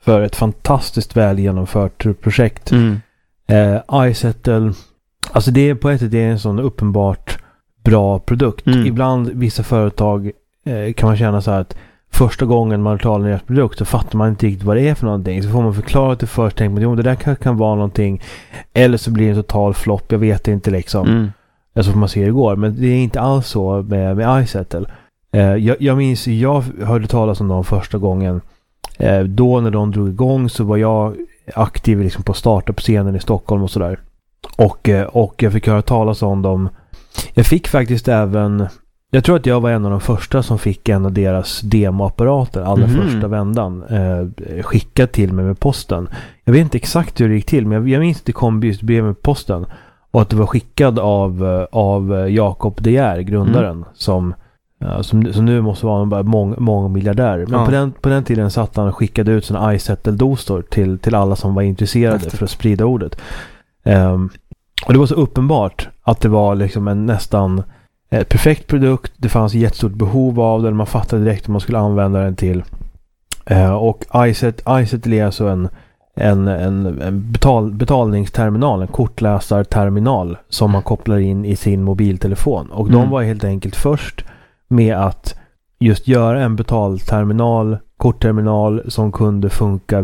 för ett fantastiskt väl genomfört projekt. iSettle, alltså det är på ett sätt en sån uppenbart bra produkt. Ibland vissa företag kan man känna så här att första gången man talar om deras produkt så fattar man inte riktigt vad det är för någonting. Så får man förklara det först, tänker man, det där kan vara någonting, eller så blir det en total flopp, jag vet inte liksom. Så får man se hur det går. Men det är inte alls så med iSettle. Jag minns, jag hörde talas om dem första gången. Då när de drog igång så var jag aktiv liksom på startup-scenen i Stockholm och sådär. Och jag fick höra talas om dem. Jag fick faktiskt även, jag tror att jag var en av de första som fick en av deras demoapparater, allra första vändan, skickad till mig med posten. Jag vet inte exakt hur det gick till, men jag minns att det kom just brev med posten och att det var skickad av Jakob De Geer, grundaren, som nu måste vara många miljardär. Men på den tiden satt han och skickade ut sina iSettle-dosor till alla som var intresserade för att sprida ordet. Och det var så uppenbart att det var liksom en nästan perfekt produkt. Det fanns ett jättestort behov av den. Man fattade direkt hur man skulle använda den till. Och iSettle är alltså en betalningsterminal, en kortläsarterminal som man kopplar in i sin mobiltelefon. Och de var helt enkelt först med att just göra en kortterminal som kunde funka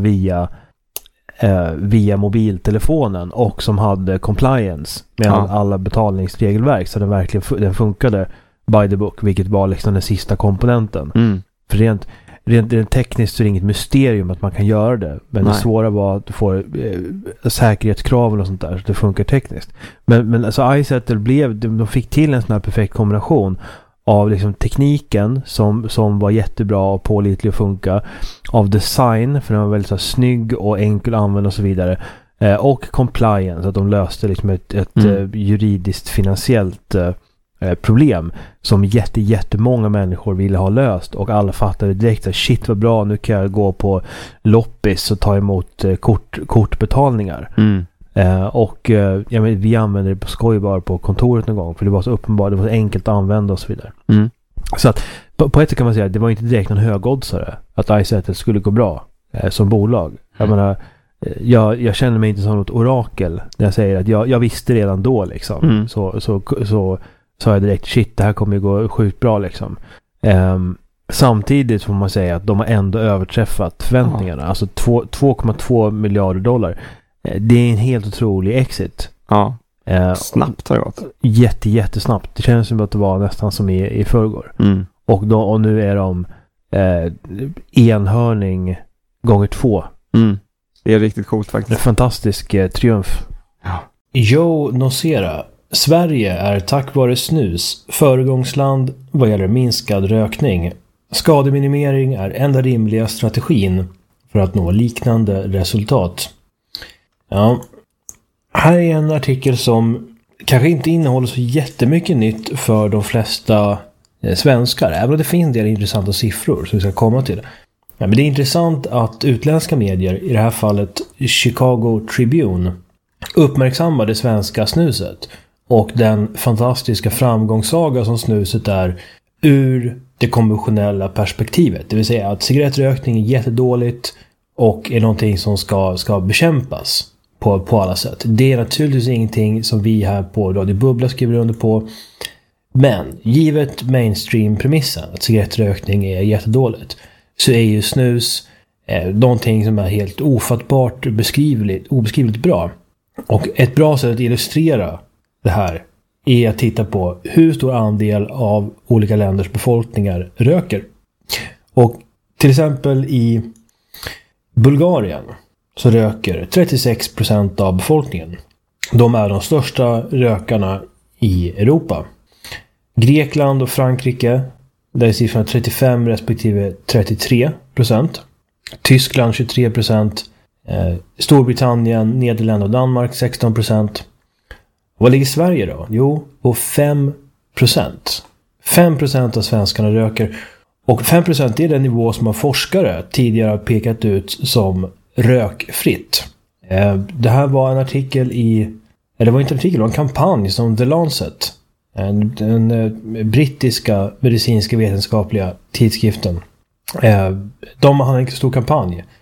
via mobiltelefonen och som hade compliance med alla betalningsregelverk, så den funkade by the book, vilket var liksom den sista komponenten. För rent tekniskt så är det inget mysterium att man kan göra det, men det svåra var att få säkerhetskraven och sånt där, så det funkar tekniskt. Men alltså iSettle de fick till en sån här perfekt kombination av liksom tekniken som var jättebra och pålitlig att funka, av design, för den var väldigt så snygg och enkel att använda och så vidare, och compliance, att de löste liksom ett juridiskt finansiellt problem som jättemånga människor ville ha löst, och alla fattade direkt att shit vad bra, nu kan jag gå på loppis och ta emot kortbetalningar. Vi använde det på skoj bara på kontoret någon gång, för det var så uppenbart, det var så enkelt att använda och så vidare. Så att på ett sätt kan man säga att det var inte direkt någon högoddsare att iSettle skulle gå bra som bolag. Jag menar, jag känner mig inte som något orakel när jag säger att jag visste redan då liksom. Så sa jag direkt, shit, det här kommer ju gå sjukt bra liksom. Samtidigt får man säga att de har ändå överträffat förväntningarna. Alltså 2,2 miljarder dollar. Det är en helt otrolig exit. Snabbt har det gått. Jättesnabbt. Det känns som att det var nästan som i förrgår. Och nu är de enhörning gånger 2. Det är riktigt coolt faktiskt. En fantastisk triumf. Joe Nocera. Sverige är tack vare snus föregångsland vad gäller minskad rökning. Skademinimering är enda rimliga strategin för att nå liknande resultat. Ja, här är en artikel som kanske inte innehåller så jättemycket nytt för de flesta svenskar, även om det finns en del intressanta siffror som vi ska komma till. Ja, men det är intressant att utländska medier, i det här fallet Chicago Tribune, uppmärksammar det svenska snuset och den fantastiska framgångssaga som snuset är ur det konventionella perspektivet. Det vill säga att cigarettrökning är jättedåligt och är någonting som ska bekämpas på alla sätt. Det är naturligtvis ingenting som vi här på Radio Bubbla skriver under på. Men givet mainstream-premissen att cigarettrökning är jättedåligt, så är ju snus någonting som är helt ofattbart obeskrivligt bra. Och ett bra sätt att illustrera det här är att titta på hur stor andel av olika länders befolkningar röker. Och till exempel i Bulgarien så röker 36% av befolkningen. De är de största rökarna i Europa. Grekland och Frankrike, där är siffrorna 35 respektive 33%. Tyskland 23%. Storbritannien, Nederländerna och Danmark 16%. Vad ligger Sverige då? Jo, på 5%. 5% av svenskarna röker. Och 5% är den nivå som av forskare tidigare har pekat ut som rökfritt. Det här var en artikel det var inte en artikel, det var en kampanj som The Lancet, den brittiska medicinska vetenskapliga tidskriften. De hade en stor kampanj